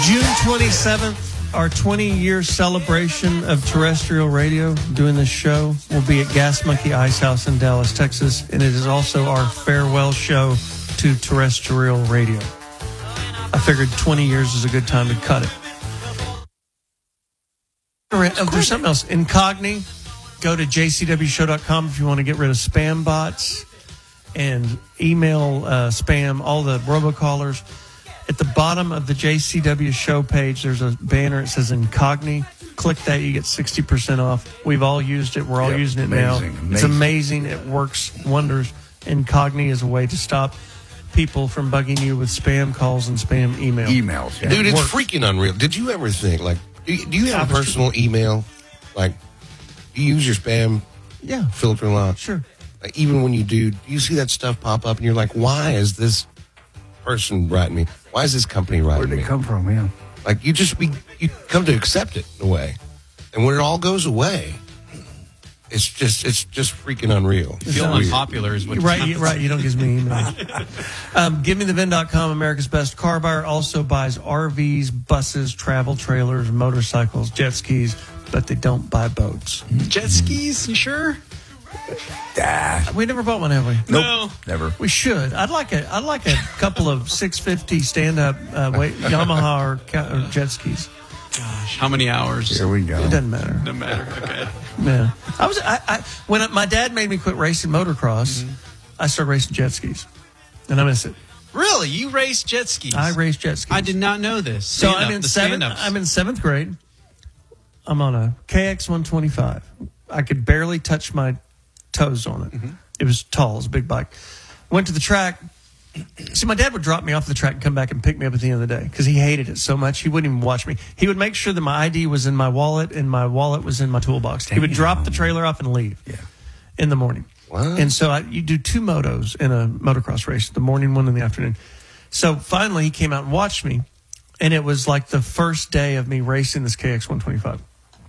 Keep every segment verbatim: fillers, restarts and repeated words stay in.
June twenty-seventh, our twenty-year celebration of terrestrial radio, doing this show, will be at Gas Monkey Ice House in Dallas, Texas, and it is also our farewell show to terrestrial radio. I figured twenty years is a good time to cut it. Oh, there's something else. Incogni. Go to j c w show dot com if you want to get rid of spam bots and email uh, spam, all the robocallers. At the bottom of the J C W show page, there's a banner. It says Incogni. Click that. You get sixty percent off. We've all used it. We're all yep, using it amazing, now. amazing. It's amazing. It works wonders. Incogni is a way to stop people from bugging you with spam calls and spam email. Emails. Yeah. Dude, It it's works. freaking unreal. Did you ever think, like, do you, do you have a personal email? Like, do you use your spam Yeah, filter a lot? sure. Like, even when you do, do you see that stuff pop up and you're like, why is this person writing me? Why is this company writing Where'd me? it come from? Yeah. Like, you just, we, you come to accept it in a way. And when it all goes away, it's just, it's just freaking unreal. You feel Weird. unpopular is what Right, you, right. You don't give me email. um, give me the vin dot com, America's Best Car Buyer, also buys R Vs, buses, travel trailers, motorcycles, jet skis, but they don't buy boats. Jet skis, you sure? Ah, We never bought one, have we? nope. No. Never. We should. I'd like a. I'd like a couple of six fifty stand up uh, wait, Yamaha or, ca- or jet skis. Gosh, how many hours? Here we go. It doesn't matter. No matter. Okay. Yeah, I was. I, I when my dad made me quit racing motocross, Mm-hmm. I started racing jet skis, and I miss it. Really? You race jet skis? I race jet skis. I did not know this. So Stand I'm up, in the seventh. stand-ups. I'm in seventh grade. I'm on a K X one twenty-five. I could barely touch my toes on it. Mm-hmm. It was tall. It was a big bike. Went to the track. See, my dad would drop me off the track and come back and pick me up at the end of the day because he hated it so much. He wouldn't even watch me. He would make sure that my I D was in my wallet and my wallet was in my toolbox. He would drop the trailer off and leave Yeah. in the morning. What? And so I, you do two motos in a motocross race, the morning one and the afternoon. So finally he came out and watched me, and it was like the first day of me racing this K X one twenty-five.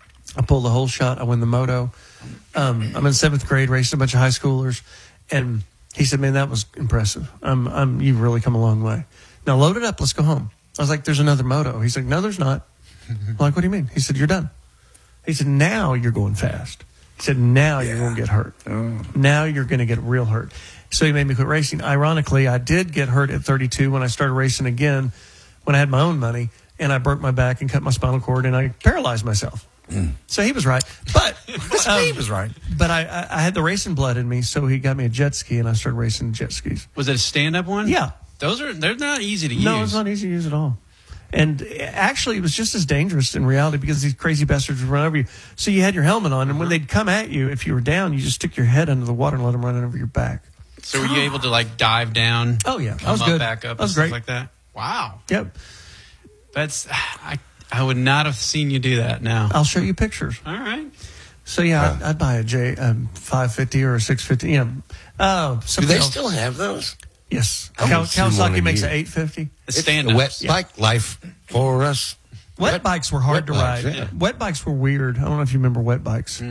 I pulled the whole shot. I win the moto. Um, I'm in seventh grade racing a bunch of high schoolers, and he said, "Man, that was impressive. Um, um, you've really come a long way. Now load it up. Let's go home." I was like, "There's another moto." He's like, "No, there's not." I'm like, "What do you mean?" He said, "You're done." He said, "Now you're going fast." He said, "Now you're going to get hurt. Oh. Now you're going to get real hurt." So he made me quit racing. Ironically, I did get hurt at thirty-two when I started racing again when I had my own money, and I broke my back and cut my spinal cord, and I paralyzed myself. Mm. So he was right. But um, He was right. But I, I, I had the racing blood in me, so he got me a jet ski, and I started racing jet skis. Was it a stand-up one? Yeah. Those are, they're not easy to use. No, it's not easy to use at all. And actually, it was just as dangerous in reality because these crazy bastards would run over you. So you had your helmet on, and when they'd come at you, if you were down, you just stick your head under the water and let them run over your back. So were you able to, like, dive down? Oh, yeah. Come I was up, good. back up, I was and stuff great. like that? Wow. Yep. That's, I, I would not have seen you do that now. I'll show you pictures. All right. So, yeah, I'd, I'd buy a J um, five fifty or a six fifty. You know, uh, Do something they else. still have those? Yes. I Kaw- haven't seen one Kawasaki in makes years. an eight fifty. The It's stand the wet bike life for us. Wet, Wet- bikes were hard wet to bikes, ride. yeah. Wet bikes were weird. I don't know if you remember wet bikes.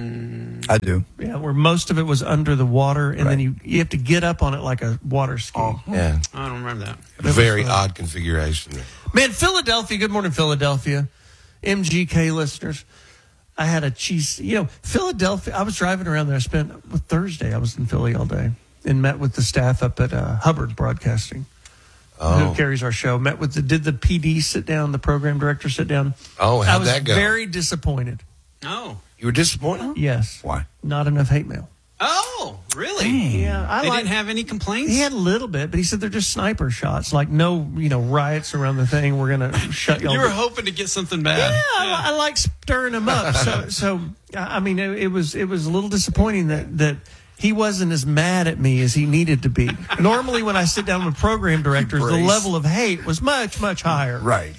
I do. Yeah, where most of it was under the water, and then Right. you you have to get up on it like a water ski. Yeah. I don't remember that. Very odd configuration. Man, Philadelphia. Good morning, Philadelphia. M G K listeners. I had a cheese. You know, Philadelphia. I was driving around there. I spent well, Thursday. I was in Philly all day and met with the staff up at uh, Hubbard Broadcasting, Oh. who carries our show. Met with the did the P D sit down, the program director sit down. Oh, I how'd was that go? very disappointed. Oh. You were disappointed? Yes. Why? Not enough hate mail. Oh, really? Yeah, I They like. didn't have any complaints? He had a little bit, but he said they're just sniper shots. Like no, you know, riots around the thing. We're gonna shut y'all. You were down. hoping to get something bad. Yeah, I, I like stirring him up. So, so I mean, it, it was it was a little disappointing that that he wasn't as mad at me as he needed to be. Normally, when I sit down with program directors, the Brace. level of hate was much much higher. Right.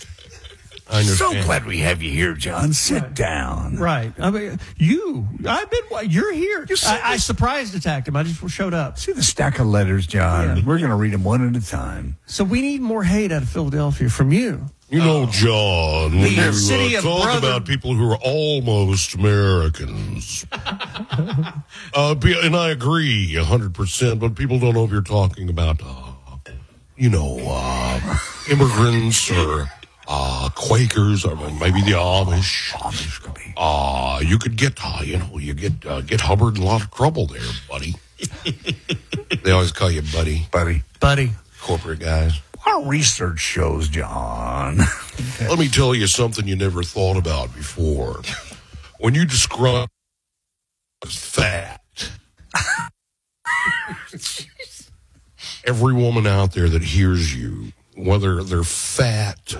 I So understand. glad we have you here, John. Sit down. Right. I mean, you. I've been. You're here. I, I surprise attacked him. I just showed up. See the stack of letters, John. Yeah. We're going to read them one at a time. So we need more hate out of Philadelphia from you. You know, John, when The you city uh, of talk brother- about people who are almost Americans, uh, be- and I agree one hundred percent, but people don't know if you're talking about, uh, you know, uh, immigrants or uh, Quakers, or maybe the Amish. Amish could be. Uh, you could get, uh, you know, you get uh, get Hubbard in a lot of trouble there, buddy. They always call you buddy, Buddy. Buddy. corporate guys. Our research shows, John. Let me tell you something you never thought about before. When you describe as fat, every woman out there that hears you, whether they're fat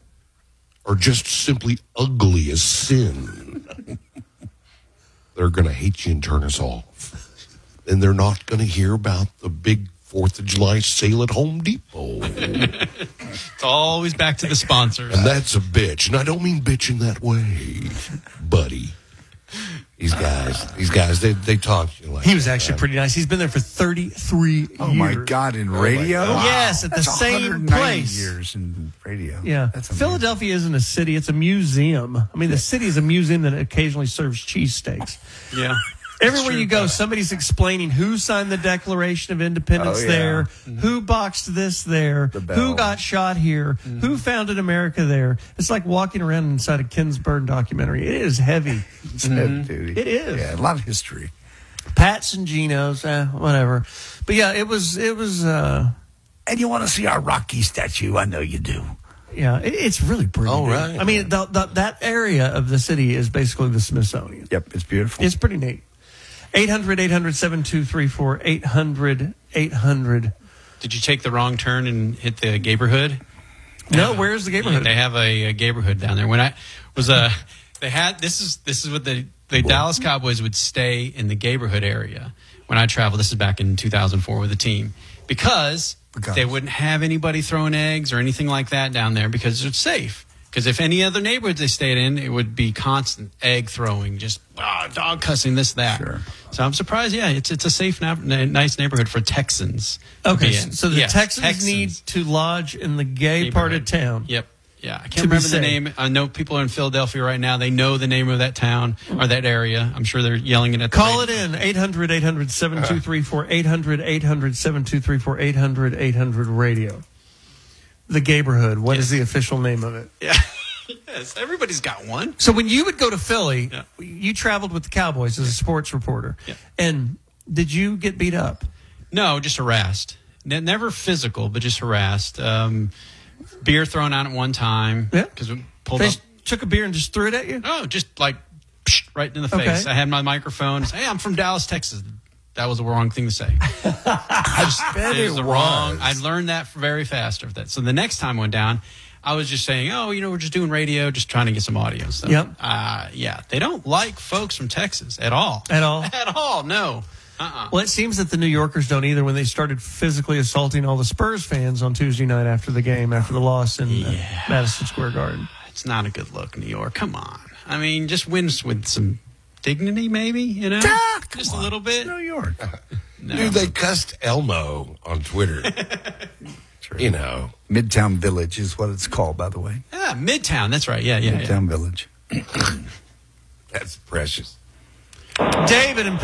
or just simply ugly as sin, they're going to hate you and turn us off. And they're not going to hear about the big fourth of July sale at Home Depot. It's always back to the sponsors. And that's a bitch. And I don't mean bitch in that way, buddy. These guys, these guys, they they talk to you like He was that. actually pretty nice. He's been there for thirty-three Oh, years. my God, in radio? God. Yes, at the That's same one hundred ninety place. years in radio. Yeah. That's amazing. Philadelphia isn't a city, it's a museum. I mean, the city is a museum that occasionally serves cheesesteaks. Yeah. Everywhere you go, somebody's explaining who signed the Declaration of Independence Oh, yeah. there, who boxed this there, The bell. who got shot here, who founded America there. It's like walking around inside a Ken Burn documentary. It is heavy. It's heavy duty. It is. Yeah, a lot of history. Pats and Geno's, eh, whatever. But yeah, it was, it was, uh, And you want to see our Rocky statue? I know you do. yeah, it, it's really pretty. Oh, neat. right. I mean, the, the, that area of the city is basically the Smithsonian. Yep, it's beautiful. It's pretty neat. eight hundred, eight hundred, seven two three four, eight hundred, eight hundred. Did you take the wrong turn and hit the neighborhood? No, where's the neighborhood? They have a, a neighborhood down there. When I was uh, they had this is this is what the the Dallas Cowboys would stay in the neighborhood area when I traveled. This is back in two thousand four with the team because, Because. they wouldn't have anybody throwing eggs or anything like that down there because it's safe. Because if any other neighborhoods they stayed in, it would be constant egg throwing, just ah, dog cussing, this, that. Sure. So I'm surprised. Yeah, it's it's a safe, na- nice neighborhood for Texans. to Okay, be in. so the Yes, Texans, need to lodge in the gay part of neighborhood. town. Yep. Yeah, I To can't be remember the safe. name. I know people are in Philadelphia right now. They know the name of that town or that area. I'm sure they're yelling it at the Call it radio. in, eight hundred, eight hundred, seven two three four, eight hundred, eight hundred, seven two three four, eight hundred, eight hundred radio. The Gayborhood, what is the official name of it? Yeah. Yes, everybody's got one. So when you would go to Philly, Yeah. you traveled with the Cowboys as a sports reporter. Yeah. And did you get beat up? No, just harassed. Ne- never physical, but just harassed. Um, beer thrown out at one time. Yeah. Because we pulled They up. took a beer and just threw it at you? Oh, just like psh, right in the Okay. face. I had my microphone. Hey, I'm from Dallas, Texas. That was the wrong thing to say. I just, bet it was it the wrong. was. I learned that very fast after that. So the next time I went down, I was just saying, oh, you know, we're just doing radio, just trying to get some audio stuff. Yep. Uh, yeah, they don't like folks from Texas at all. At all? At all, no. Uh-uh. Well, it seems that the New Yorkers don't either when they started physically assaulting all the Spurs fans on Tuesday night after the game, after the loss in uh, Yeah. Madison Square Garden. It's not a good look, New York. Come on. I mean, just wins with some dignity, maybe, you know? Ah, come just on. a little bit. New York. No. Dude, they cussed Elmo on Twitter. You know. Midtown Village is what it's called, by the way. Yeah, Midtown. That's right. Yeah, yeah, yeah. Midtown Village. That's precious. David and